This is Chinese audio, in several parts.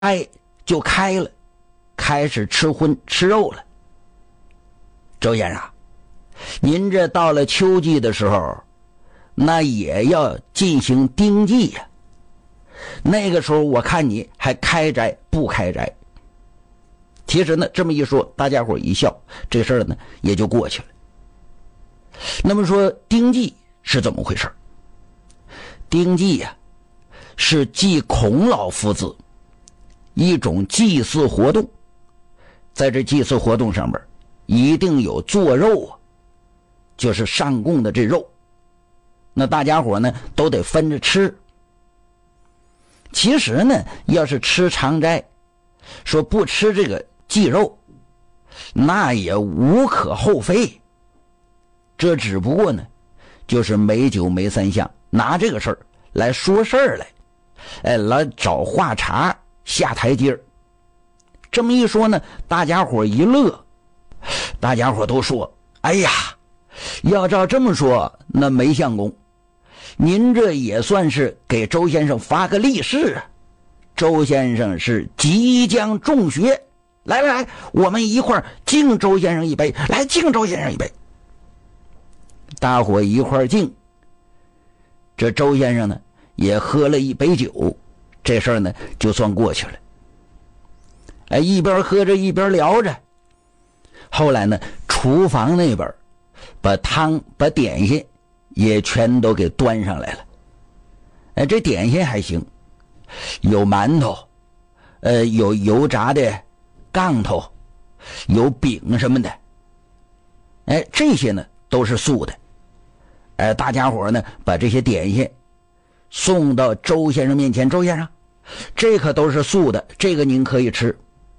就开了，开始吃荤吃肉了。周先生，您这到了秋季的时候，那也要进行丁季呀。那个时候我看你还开斋不开斋。其实呢，这么一说，大家伙一笑，这事儿呢也就过去了。那么说丁季是怎么回事？丁季呀，是祭孔老夫子一种祭祀活动。在这祭祀活动上面一定有做肉啊，就是上供的这肉，那大家伙呢都得分着吃。其实呢，要是吃长斋，说不吃这个祭肉，那也无可厚非。这只不过呢，就是没酒没三香，拿这个事儿来说事儿来，来找话茬下台阶。这么一说呢，大家伙一乐，大家伙都说：“哎呀，要照这么说，那梅相公，您这也算是给周先生发个利是啊！周先生是即将中学，来来来，我们一块儿敬周先生一杯，来敬周先生一杯。”大伙一块儿敬，这周先生呢也喝了一杯酒，这事儿呢就算过去了。一边喝着一边聊着。后来呢，厨房那边把汤把点心也全都给端上来了。这点心还行，有馒头，有油炸的杠头，有饼什么的。这些呢都是素的。大家伙呢把这些点心送到周先生面前，周先生，这可都是素的，这个您可以吃。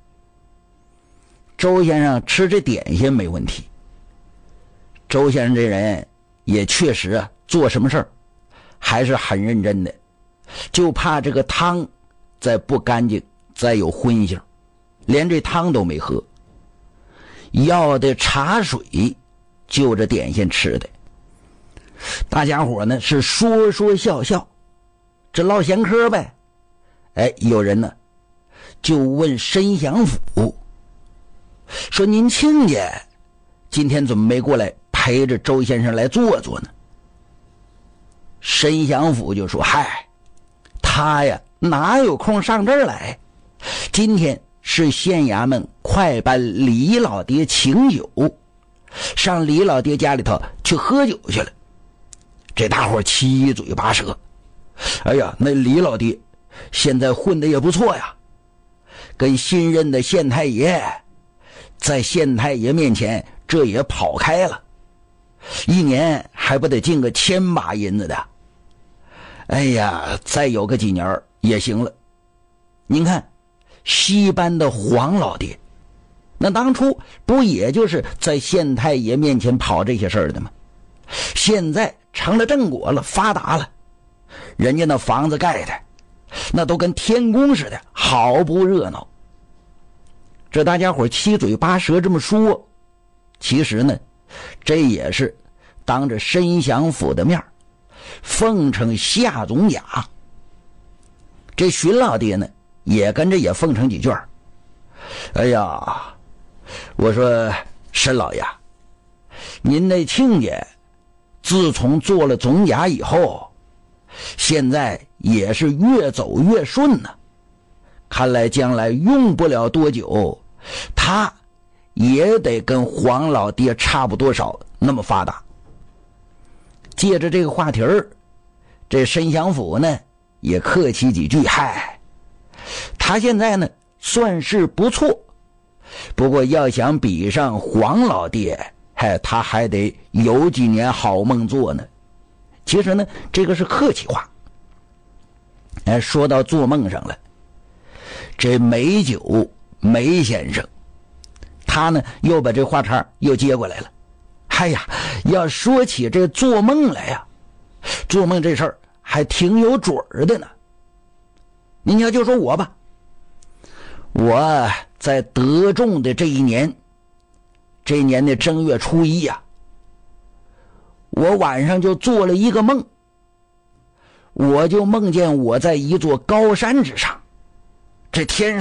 周先生吃这点心没问题。周先生这人也确实啊，做什么事儿还是很认真的，就怕这个汤再不干净，再有荤腥，连这汤都没喝，要的茶水就着点心吃的。大家伙呢是说说笑笑，这唠闲嗑呗。有人呢就问申祥甫说：“您亲家今天怎么没过来陪着周先生来坐坐呢？”申祥甫就说：“嗨，他呀哪有空上这儿来？今天是县衙门快办李老爹请酒，上李老爹家里头去喝酒去了。”这大伙七嘴八舌。哎呀，那李老爹现在混得也不错呀，跟新任的县太爷在县太爷面前这也跑开了，一年还不得进个1000把银子的。哎呀，再有个几年也行了。您看西班的黄老爹，那当初不也就是在县太爷面前跑这些事儿的吗？现在成了正果了，发达了，人家那房子盖的那都跟天宫似的，好不热闹。这大家伙七嘴八舌这么说，其实呢这也是当着申祥甫的面奉承夏总甲。这荀老爹呢也跟着也奉承几句。哎呀，我说申老爷，您那亲家自从做了总甲以后，现在也是越走越顺呢，看来将来用不了多久，他也得跟黄老爹差不多少那么发达。借着这个话题儿，这申祥甫呢也客气几句，嗨，他现在呢算是不错，不过要想比上黄老爹，他还得有几年好梦做呢。其实呢这个是客气话。说到做梦上了，这梅九梅先生他呢又把这话茬又接过来了。哎呀，要说起这做梦来呀，做梦这事儿还挺有准儿的呢。您要就说我吧，我在得中的这一年，这年的正月初一呀，我晚上就做了一个梦。我就梦见我在一座高山之上， 这天